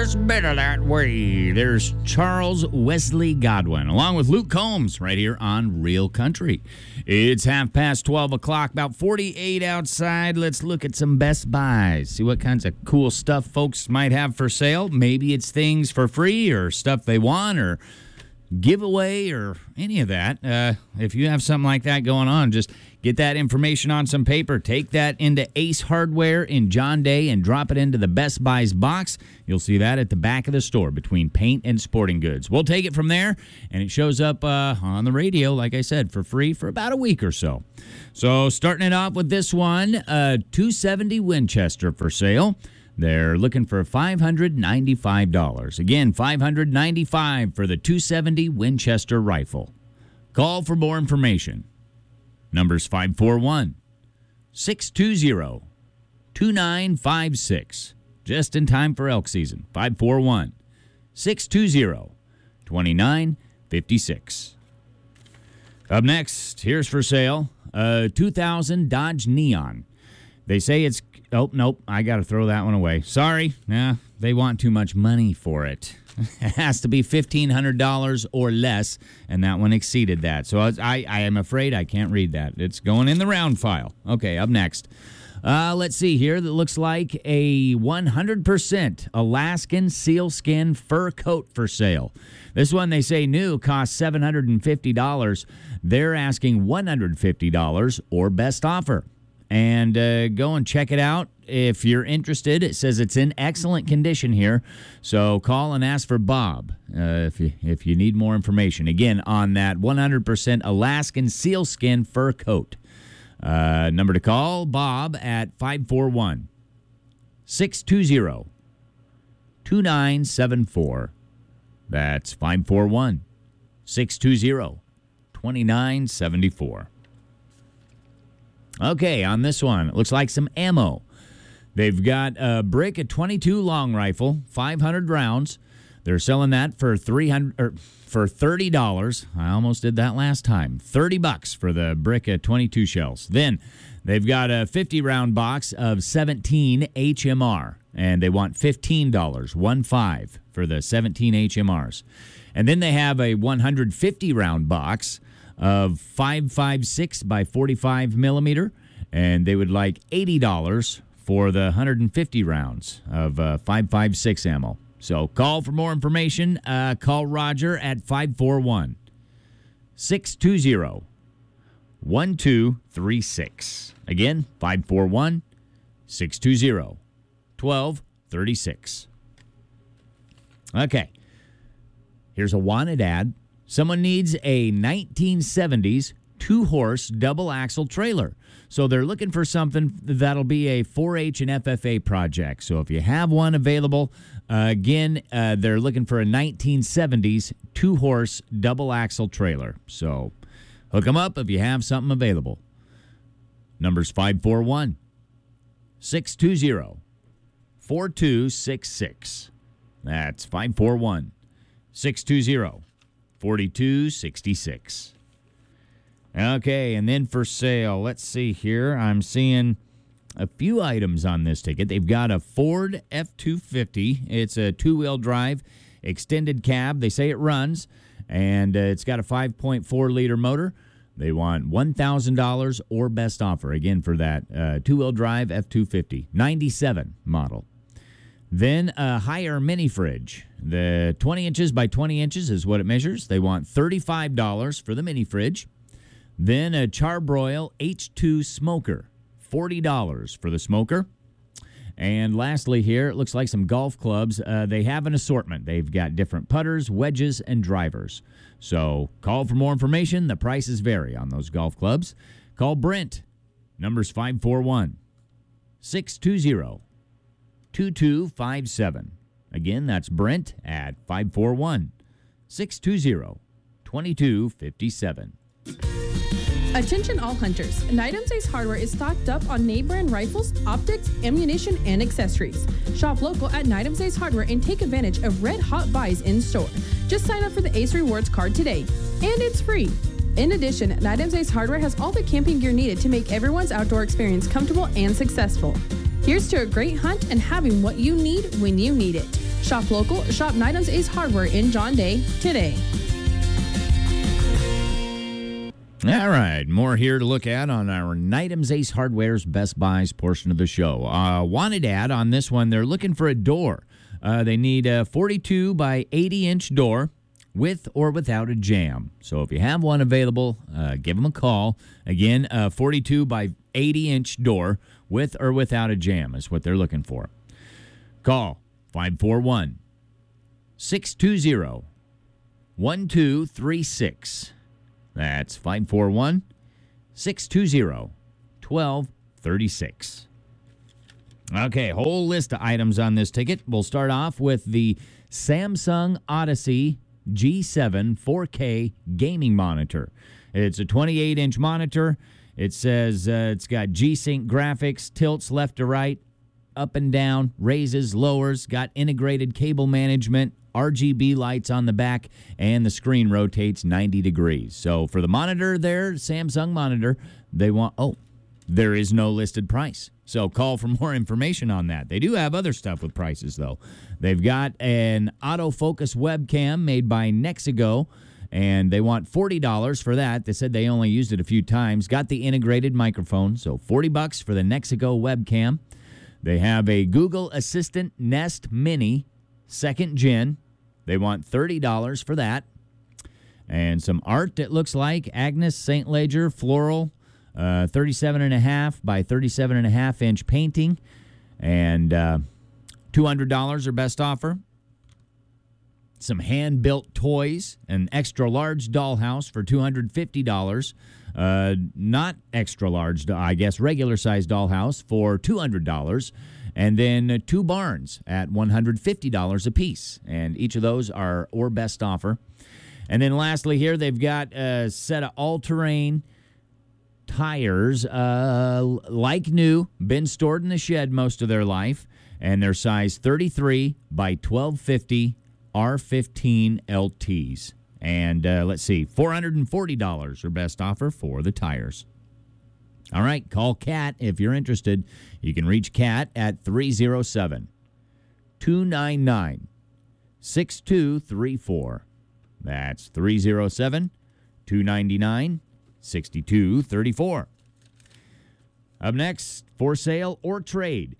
It's better that way. There's Charles Wesley Godwin, along with Luke Combs, right here on Real Country. It's 12:30, about 48 outside. Let's look at some Best Buys, see what kinds of cool stuff folks might have for sale. Maybe it's things for free or stuff they want or giveaway or any of that. If you have something like that going on, just get that information on some paper, take that into Ace Hardware in John Day and drop it into the Best Buys box. You'll see that at the back of the store between paint and sporting goods. We'll take it from there, and it shows up on the radio, like I said, for free for about a week or so. So starting it off with this one, 270 Winchester for sale. They're looking for $595. Again, $595 for the 270 Winchester rifle. Call for more information. Number's 541-620-2956. Just in time for elk season. 541-620-2956. Up next, here's for sale, 2000 Dodge Neon. They say it's... Oh, nope, I got to throw that one away. Sorry. Nah, they want too much money for it. It has to be $1,500 or less, and that one exceeded that. So I am afraid I can't read that. It's going in the round file. Okay, up next. Let's see here. That looks like a 100% Alaskan sealskin fur coat for sale. This one, they say new, costs $750. They're asking $150 or best offer. And go and check it out if you're interested. It says it's in excellent condition here, so call and ask for Bob if you need more information. Again, on that 100% Alaskan sealskin fur coat. Number to call, Bob at 541-620-2974. That's 541-620-2974. Okay, on this one, it looks like some ammo. They've got a brick, a 22 long rifle, 500 rounds. They're selling that for $30. I almost did that last time. $30 for the brick of 22 shells. Then they've got a 50-round box of 17 HMR, and they want $15, 1.5 for the 17 HMRs. And then they have a 150-round box of 5.56 by 45 millimeter, and they would like $80 for the 150 rounds of 5.56 ammo. So call for more information. Call Roger at 541-620-1236. Again, 541-620-1236. Okay. Here's a wanted ad. Someone needs a 1970s two-horse double-axle trailer. So they're looking for something that'll be a 4-H and FFA project. So if you have one available, they're looking for a 1970s two-horse double-axle trailer. So hook them up if you have something available. Number's 541-620-4266. That's 541-620-4266. Okay, and then for sale, let's see here. I'm seeing a few items on this ticket. They've got a Ford F-250. It's a two-wheel drive, extended cab. They say it runs, and it's got a 5.4-liter motor. They want $1,000 or best offer, again, for that two-wheel drive F-250, 97 model. Then a higher mini fridge. The 20 inches by 20 inches is what it measures. They want $35 for the mini fridge. Then a Charbroil H2 smoker, $40 for the smoker. And lastly here, it looks like some golf clubs. They have an assortment. They've got different putters, wedges, and drivers. So call for more information. The prices vary on those golf clubs. Call Brent. Number's 541-620-2257. Again, that's Brent at 541-620-2257. Attention all hunters. Item's Ace Hardware is stocked up on name brand rifles, optics, ammunition, and accessories. Shop local at Item's Ace Hardware and take advantage of red hot buys in store. Just sign up for the Ace Rewards card today, and it's free. In addition, Item's Ace Hardware has all the camping gear needed to make everyone's outdoor experience comfortable and successful. Here's to a great hunt and having what you need when you need it. Shop local, shop Nidams Ace Hardware in John Day today. All right, more here to look at on our Nidams Ace Hardware's Best Buys portion of the show. Wanted ad on this one, they're looking for a door. They need a 42 by 80-inch door with or without a jamb. So if you have one available, give them a call. Again, a 42 by 80-inch door with or without a jamb is what they're looking for. Call 541-620-1236. That's 541-620-1236. Okay, whole list of items on this ticket. We'll start off with the Samsung Odyssey G7 4K gaming monitor. It's a 28-inch monitor. It says it's got G-Sync graphics, tilts left to right, up and down, raises, lowers, got integrated cable management, RGB lights on the back, and the screen rotates 90 degrees. So for the monitor there, Samsung monitor, they want, there is no listed price. So call for more information on that. They do have other stuff with prices, though. They've got an autofocus webcam made by Nexigo, and they want $40 for that. They said they only used it a few times. Got the integrated microphone, so $40 for the Nexigo webcam. They have a Google Assistant Nest Mini 2nd Gen. They want $30 for that. And some art, it looks like. Agnes St. Leger floral, 37.5 by 37.5 inch painting. And $200 are best offer. Some hand-built toys, an extra large dollhouse for $250. Not extra large, I guess, regular size dollhouse for $200. And then 2 barns at $150 a piece. And each of those are or best offer. And then lastly here, they've got a set of all-terrain tires, like new, been stored in the shed most of their life. And they're size 33 by 1250 R15 LTs. And let's see, $440 are best offer for the tires. All right, call Kat if you're interested. You can reach Kat at 307-299-6234. That's 307-299-6234. Up next, for sale or trade,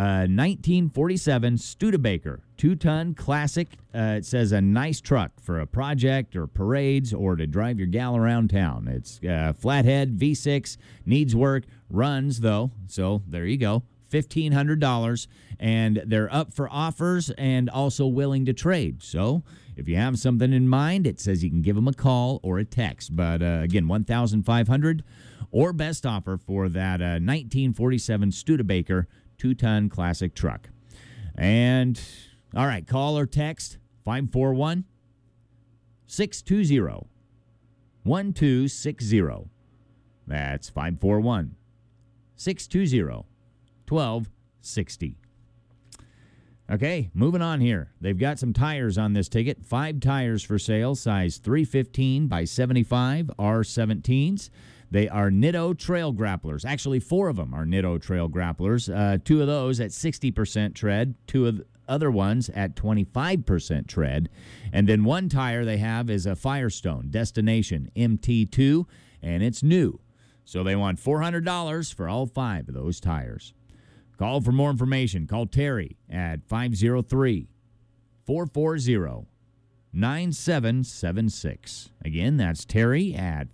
1947 Studebaker 2-ton classic. It says a nice truck for a project or parades or to drive your gal around town. It's flathead, V6, needs work, runs though. So there you go, $1,500, and they're up for offers and also willing to trade. So if you have something in mind, it says you can give them a call or a text. But again, $1,500 or best offer for that 1947 Studebaker 2-ton classic truck. And, all right, call or text 541-620-1260. That's 541-620-1260. Okay, moving on here. They've got some tires on this ticket. 5 tires for sale, size 315 by 75 R17s. They are Nitto Trail Grapplers. Actually, 4 of them are Nitto Trail Grapplers. 2 of those at 60% tread. 2 of the other ones at 25% tread. And then 1 tire they have is a Firestone Destination MT2, and it's new. So they want $400 for all 5 of those tires. Call for more information. Call Terry at 503-440-9776. Again, that's Terry at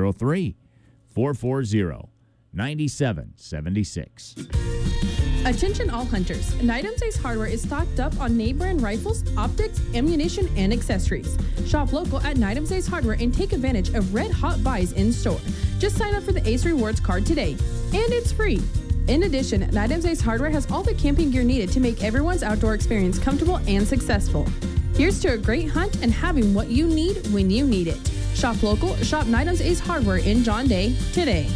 503-440-9776. Attention all hunters. Nidams Ace Hardware is stocked up on name brand rifles, optics, ammunition, and accessories. Shop local at Nidams Ace Hardware and take advantage of red hot buys in store. Just sign up for the Ace Rewards card today, and it's free. In addition, Nidams Ace Hardware has all the camping gear needed to make everyone's outdoor experience comfortable and successful. Here's to a great hunt and having what you need when you need it. Shop local, shop Nidams Ace Hardware in John Day today.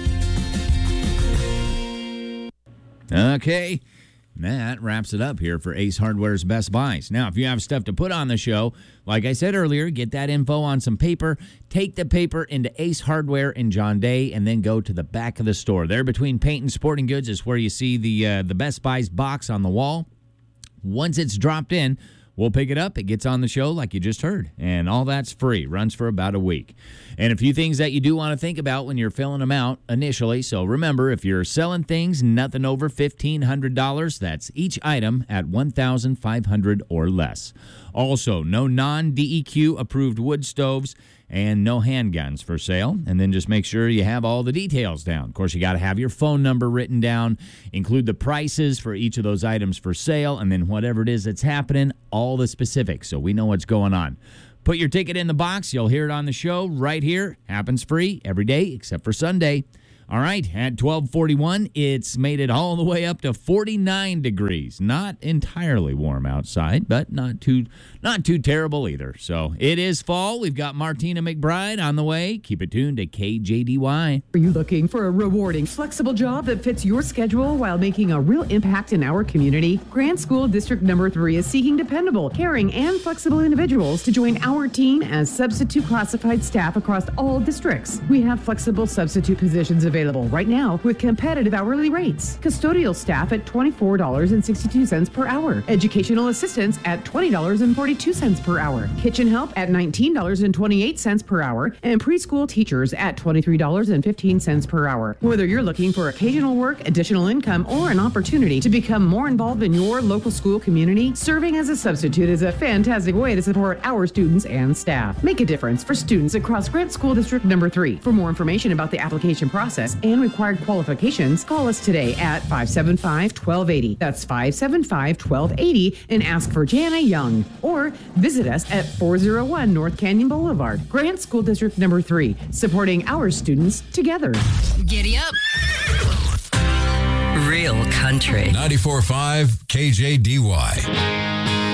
Okay, that wraps it up here for Ace Hardware's Best Buys. Now, if you have stuff to put on the show, like I said earlier, get that info on some paper, take the paper into Ace Hardware in John Day, and then go to the back of the store. There between paint and sporting goods is where you see the Best Buys box on the wall. once it's dropped in, we'll pick it up. It gets on the show like you just heard. And all that's free. Runs for about a week. And a few things that you do want to think about when you're filling them out initially. So remember, if you're selling things, nothing over $1,500, that's each item at $1,500 or less. Also, no non-DEQ approved wood stoves and no handguns for sale. And then just make sure you have all the details down. Of course, you got to have your phone number written down, include the prices for each of those items for sale, and then whatever it is that's happening, all the specifics so we know what's going on. Put your ticket in the box. You'll hear it on the show right here. Happens free every day except for Sunday. All right, at 12:41, it's made it all the way up to 49 degrees. Not entirely warm outside, but not too terrible either. So it is fall. We've got Martina McBride on the way. Keep it tuned to KJDY. Are you looking for a rewarding, flexible job that fits your schedule while making a real impact in our community? Grant School District Number 3 is seeking dependable, caring, and flexible individuals to join our team as substitute classified staff across all districts. We have flexible substitute positions available right now with competitive hourly rates. Custodial staff at $24.62 per hour. Educational assistants at $20.42 per hour. Kitchen help at $19.28 per hour. And preschool teachers at $23.15 per hour. Whether you're looking for occasional work, additional income, or an opportunity to become more involved in your local school community, serving as a substitute is a fantastic way to support our students and staff. Make a difference for students across Grant School District Number 3. For more information about the application process and required qualifications, call us today at 575-1280. That's 575-1280 and ask for Jana Young. Or visit us at 401 North Canyon Boulevard. Grant School District Number 3, supporting our students together. Giddy up. Real country. 94.5 KJDY.